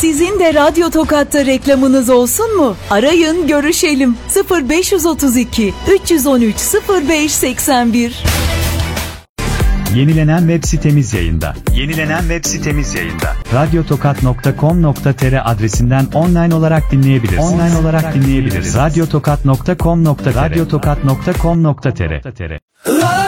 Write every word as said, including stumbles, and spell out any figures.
Sizin de Radyo Tokat'ta reklamınız olsun mu? Arayın, görüşelim. sıfır beş otuz iki üç yüz on üç sıfır beş seksen bir. Yenilenen web sitemiz yayında. Yenilenen web sitemiz yayında. radyotokat nokta com nokta tr adresinden online olarak dinleyebilirsiniz. Online olarak dinleyebilirsiniz. radyotokat nokta com nokta tr radyotokat nokta com nokta tr